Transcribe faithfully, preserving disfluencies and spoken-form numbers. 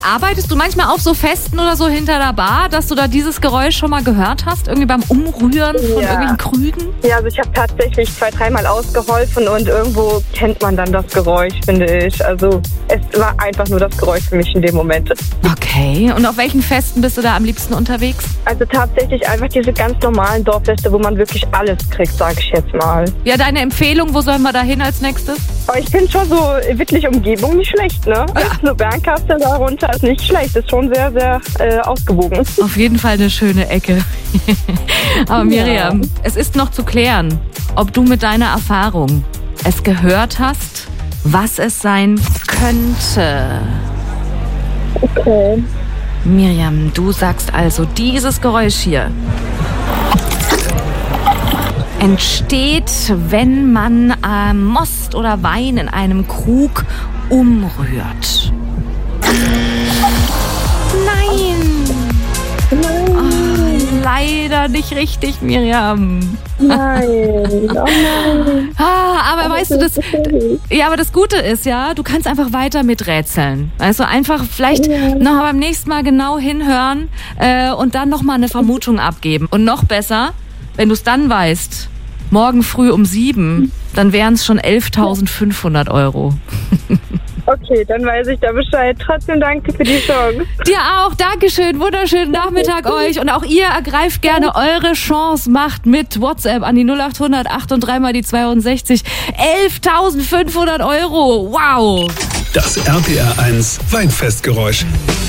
Arbeitest du manchmal auf so Festen oder so hinter der Bar, dass du da dieses Geräusch schon mal gehört hast? Irgendwie beim Umrühren von Ja. irgendwelchen Krügen? Ja, also ich habe tatsächlich zwei, dreimal ausgeholfen und irgendwo kennt man dann das Geräusch, finde ich. Also es war einfach nur das Geräusch für mich in dem Moment. Okay. Und auf welchen Festen bist du da am liebsten unterwegs? Also tatsächlich einfach diese ganz normalen Dorffeste, wo man wirklich alles kriegt, sage ich jetzt mal. Ja, deine Empfehlung, wo sollen wir da hin als nächstes? Aber ich finde schon so wirklich Umgebung nicht schlecht, ne? Ja. So Bernkastel da runter ist nicht schlecht, ist schon sehr, sehr äh, ausgewogen. Auf jeden Fall eine schöne Ecke. Aber Miriam, ja. Es ist noch zu klären, ob du mit deiner Erfahrung es gehört hast, was es sein könnte. Okay. Miriam, du sagst also, dieses Geräusch hier entsteht, wenn man äh, Most oder Wein in einem Krug umrührt. Nein! Oh, leider nicht richtig, Miriam. Nein, oh nein. Ah, aber weißt du, das, ja, aber das Gute ist ja, du kannst einfach weiter miträtseln. Also einfach vielleicht ja. noch beim nächsten Mal genau hinhören äh, und dann nochmal eine Vermutung abgeben. Und noch besser, wenn du es dann weißt, morgen früh um sieben, dann wären es schon elftausendfünfhundert Euro. Okay, dann weiß ich da Bescheid. Trotzdem danke für die Chance. Dir auch. Dankeschön. Wunderschönen Nachmittag euch. Und auch ihr ergreift gerne eure Chance. Macht mit WhatsApp an die null acht hundert acht und drei mal die zweiundsechzig. elftausendfünfhundert Euro. Wow. Das R P R eins Weinfestgeräusch.